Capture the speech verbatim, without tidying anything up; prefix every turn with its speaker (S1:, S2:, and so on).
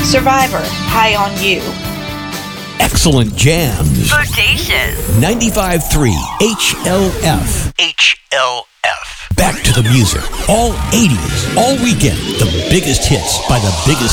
S1: Survivor, High on You.
S2: Excellent jams.
S3: Bodacious.
S2: ninety-five point three H L F.
S4: H L F.
S2: Back to the music. All eighties, all weekend. The biggest hits by the biggest